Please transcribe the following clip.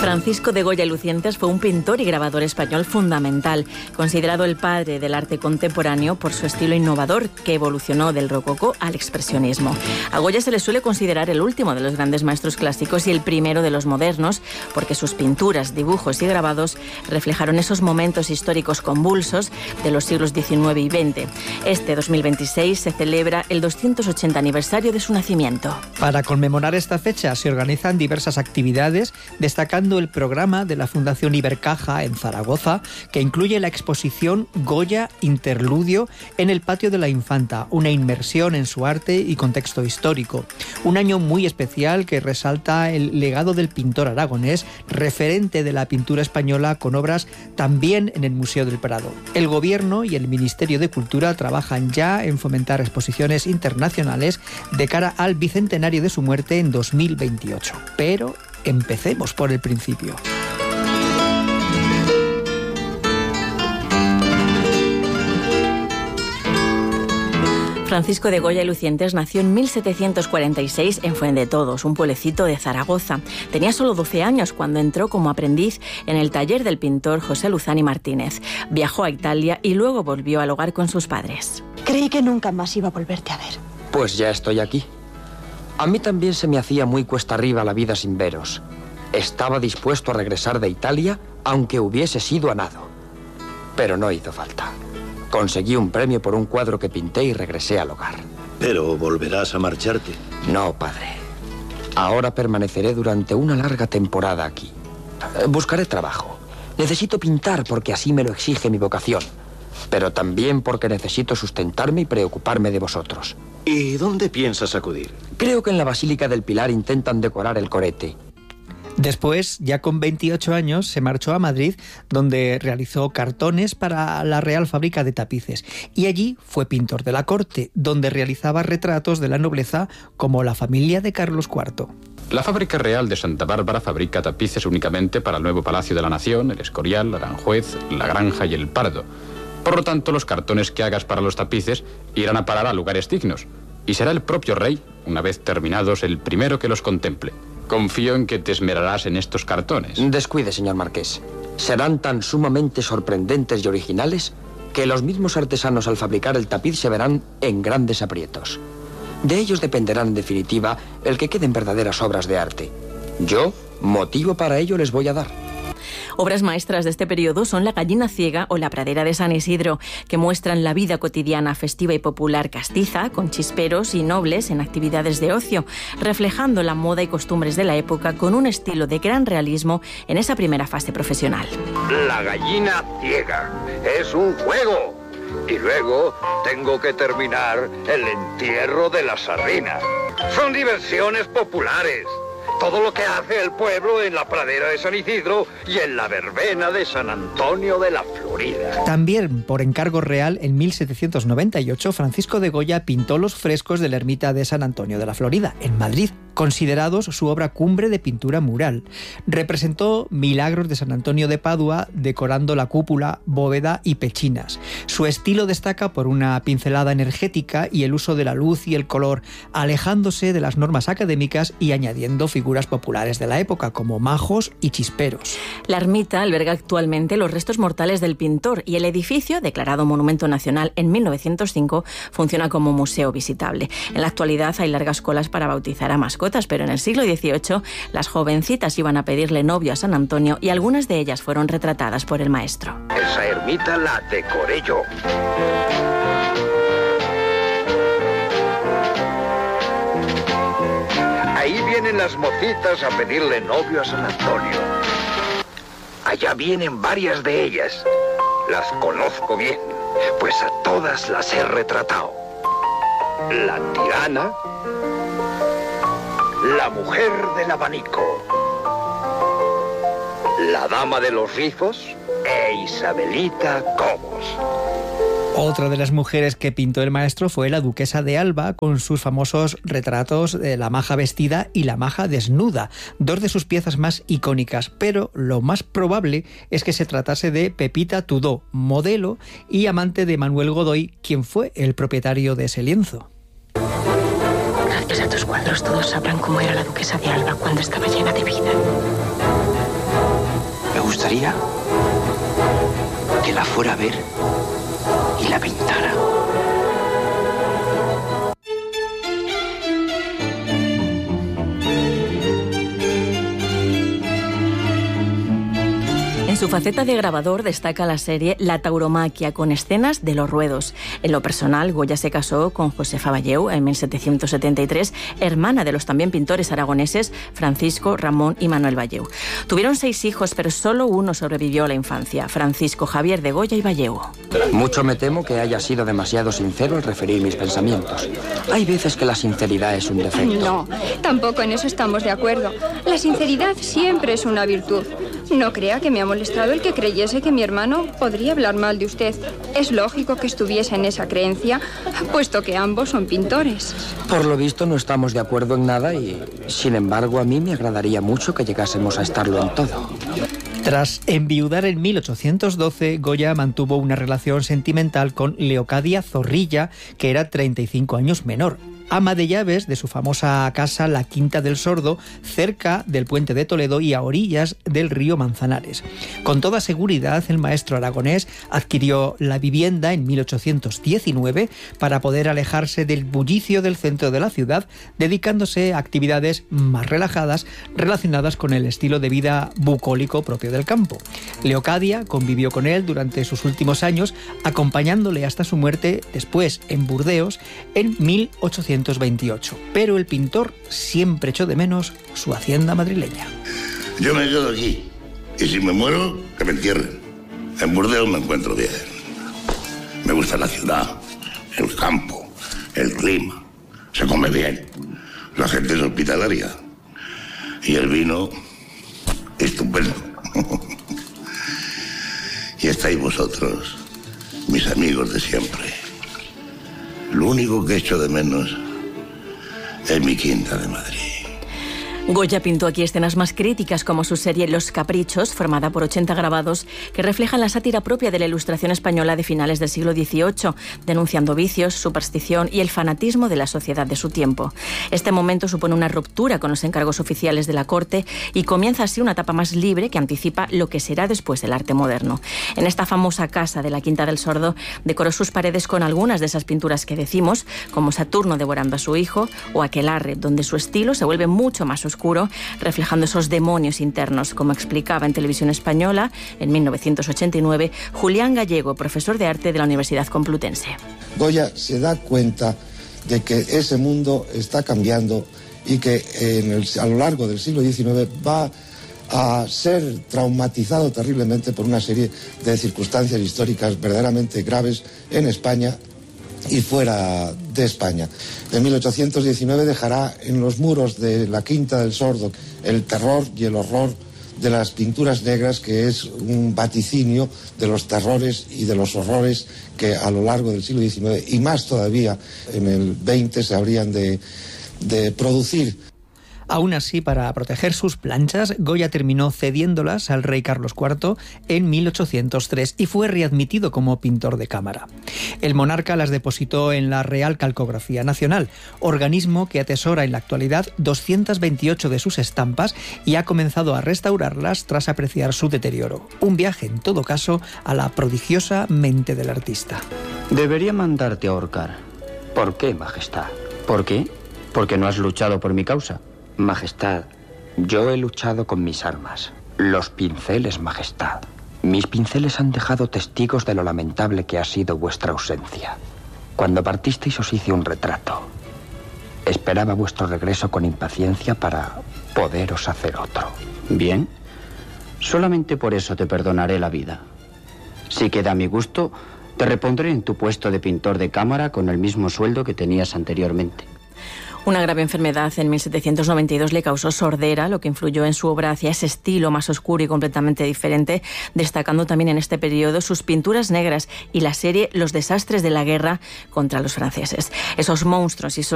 Francisco de Goya y Lucientes fue un pintor y grabador español fundamental, considerado el padre del arte contemporáneo por su estilo innovador que evolucionó del rococó al expresionismo. A Goya se le suele considerar el último de los grandes maestros clásicos y el primero de los modernos, porque sus pinturas, dibujos y grabados reflejaron esos momentos históricos convulsos de los siglos XIX y XX. Este 2026 se celebra el 280 aniversario de su nacimiento. Para conmemorar esta fecha se organizan diversas actividades, destacando el programa de la Fundación Ibercaja en Zaragoza, que incluye la exposición Goya Interludio en el Patio de la Infanta, una inmersión en su arte y contexto histórico. Un año muy especial que resalta el legado del pintor aragonés, referente de la pintura española, con obras también en el Museo del Prado. El Gobierno y el Ministerio de Cultura trabajan ya en fomentar exposiciones internacionales de cara al bicentenario de su muerte en 2028. Pero empecemos por el principio. Francisco de Goya y Lucientes nació en 1746 en Fuendetodos, un pueblecito de Zaragoza. Tenía solo 12 años cuando entró como aprendiz en el taller del pintor José Luzán y Martínez. Viajó a Italia y luego volvió al hogar con sus padres. Creí que nunca más iba a volverte a ver. Pues ya estoy aquí. A mí también se me hacía muy cuesta arriba la vida sin veros. Estaba dispuesto a regresar de Italia, aunque hubiese sido a nado. Pero no hizo falta. Conseguí un premio por un cuadro que pinté y regresé al hogar. Pero volverás a marcharte. No, padre. Ahora permaneceré durante una larga temporada aquí. Buscaré trabajo. Necesito pintar porque así me lo exige mi vocación. Pero también porque necesito sustentarme y preocuparme de vosotros. ¿Y dónde piensas acudir? Creo que en la Basílica del Pilar intentan decorar el corete. Después, ya con 28 años, se marchó a Madrid, donde realizó cartones para la Real Fábrica de Tapices. Y allí fue pintor de la corte, donde realizaba retratos de la nobleza como la familia de Carlos IV. La Fábrica Real de Santa Bárbara fabrica tapices únicamente para el nuevo Palacio de la Nación, el Escorial, Aranjuez, La Granja y el Pardo. Por lo tanto, los cartones que hagas para los tapices irán a parar a lugares dignos. Y será el propio rey, una vez terminados, el primero que los contemple. Confío en que te esmerarás en estos cartones. Descuide, señor marqués. Serán tan sumamente sorprendentes y originales que los mismos artesanos al fabricar el tapiz se verán en grandes aprietos. De ellos dependerán, en definitiva, el que queden verdaderas obras de arte. Yo, motivo para ello les voy a dar. Obras maestras de este periodo son La Gallina Ciega o La Pradera de San Isidro, que muestran la vida cotidiana, festiva y popular castiza, con chisperos y nobles en actividades de ocio, reflejando la moda y costumbres de la época con un estilo de gran realismo en esa primera fase profesional. La Gallina Ciega es un juego. Y luego tengo que terminar el entierro de la sardina. Son diversiones populares. Todo lo que hace el pueblo en la pradera de San Isidro y en la verbena de San Antonio de la Florida. También, por encargo real, en 1798, Francisco de Goya pintó los frescos de la ermita de San Antonio de la Florida, en Madrid, considerados su obra cumbre de pintura mural. Representó milagros de San Antonio de Padua, decorando la cúpula, bóveda y pechinas. Su estilo destaca por una pincelada energética y el uso de la luz y el color, alejándose de las normas académicas y añadiendo figuras populares de la época, como majos y chisperos. La ermita alberga actualmente los restos mortales del pintor y el edificio, declarado Monumento Nacional en 1905, funciona como museo visitable. En la actualidad hay largas colas para bautizar a mascotas, pero en el siglo XVIII las jovencitas iban a pedirle novio a San Antonio y algunas de ellas fueron retratadas por el maestro. Esa ermita la decoré yo. Ahí vienen las mocitas a pedirle novio a San Antonio. Allá vienen varias de ellas. Las conozco bien, pues a todas las he retratado. La tirana, la mujer del abanico, la dama de los rizos e Isabelita Cobos. Otra de las mujeres que pintó el maestro fue la duquesa de Alba, con sus famosos retratos de la maja vestida y la maja desnuda, dos de sus piezas más icónicas, pero lo más probable es que se tratase de Pepita Tudó, modelo y amante de Manuel Godoy, quien fue el propietario de ese lienzo. Gracias a tus cuadros todos sabrán cómo era la duquesa de Alba cuando estaba llena de vida. gustaría que la fuera a ver y la pintara. En su faceta de grabador destaca la serie La tauromaquia, con escenas de los ruedos. En lo personal, Goya se casó con Josefa Valleu en 1773, hermana de los también pintores aragoneses Francisco, Ramón y Manuel Valleu. Tuvieron 6 hijos, pero solo uno sobrevivió a la infancia, Francisco Javier de Goya y Valleu. Mucho me temo que haya sido demasiado sincero al referir mis pensamientos. Hay veces que la sinceridad es un defecto. No, tampoco en eso estamos de acuerdo. La sinceridad siempre es una virtud. No crea que me ha molestado el que creyese que mi hermano podría hablar mal de usted. Es lógico que estuviese en esa creencia, puesto que ambos son pintores. Por lo visto no estamos de acuerdo en nada y, sin embargo, a mí me agradaría mucho que llegásemos a estarlo en todo. Tras enviudar en 1812, Goya mantuvo una relación sentimental con Leocadia Zorrilla, que era 35 años menor. Ama de llaves de su famosa casa La Quinta del Sordo, cerca del puente de Toledo y a orillas del río Manzanares. Con toda seguridad, el maestro aragonés adquirió la vivienda en 1819 para poder alejarse del bullicio del centro de la ciudad, dedicándose a actividades más relajadas relacionadas con el estilo de vida bucólico propio del campo. Leocadia convivió con él durante sus últimos años, acompañándole hasta su muerte después en Burdeos en 1828. Pero el pintor siempre echó de menos su hacienda madrileña. Yo me quedo aquí y si me muero, que me entierren. En Burdeos me encuentro bien. Me gusta la ciudad, el campo, el clima. Se come bien. La gente es hospitalaria. Y el vino, estupendo. Y estáis vosotros, mis amigos de siempre. Lo único que echo de menos es mi quinta de Madrid. Goya pintó aquí escenas más críticas, como su serie Los Caprichos, formada por 80 grabados que reflejan la sátira propia de la Ilustración española de finales del siglo XVIII, denunciando vicios, superstición y el fanatismo de la sociedad de su tiempo. Este momento supone una ruptura con los encargos oficiales de la corte y comienza así una etapa más libre que anticipa lo que será después el arte moderno. En esta famosa casa de la Quinta del Sordo decoró sus paredes con algunas de esas pinturas que decimos, como Saturno devorando a su hijo o Aquelarre, donde su estilo se vuelve mucho más oscuro, reflejando esos demonios internos, como explicaba en Televisión Española en 1989 Julián Gallego, profesor de arte de la Universidad Complutense. Goya se da cuenta de que ese mundo está cambiando y que a lo largo del siglo XIX va a ser traumatizado terriblemente por una serie de circunstancias históricas verdaderamente graves en España y fuera de España. En 1819 dejará en los muros de la Quinta del Sordo el terror y el horror de las pinturas negras, que es un vaticinio de los terrores y de los horrores que a lo largo del siglo XIX y más todavía en el XX se habrían de producir. Aún así, para proteger sus planchas, Goya terminó cediéndolas al rey Carlos IV en 1803 y fue readmitido como pintor de cámara. El monarca las depositó en la Real Calcografía Nacional, organismo que atesora en la actualidad 228 de sus estampas y ha comenzado a restaurarlas tras apreciar su deterioro. Un viaje, en todo caso, a la prodigiosa mente del artista. Debería mandarte a ahorcar. ¿Por qué, Majestad? ¿Por qué? Porque no has luchado por mi causa. Majestad, yo he luchado con mis armas. Los pinceles, Majestad. Mis pinceles han dejado testigos de lo lamentable que ha sido vuestra ausencia. Cuando partisteis os hice un retrato. Esperaba vuestro regreso con impaciencia para poderos hacer otro. Bien. Solamente por eso te perdonaré la vida. Si queda a mi gusto, te repondré en tu puesto de pintor de cámara con el mismo sueldo que tenías anteriormente. Una grave enfermedad en 1792 le causó sordera, lo que influyó en su obra hacia ese estilo más oscuro y completamente diferente, destacando también en este periodo sus pinturas negras y la serie Los desastres de la guerra contra los franceses. Esos monstruos y esos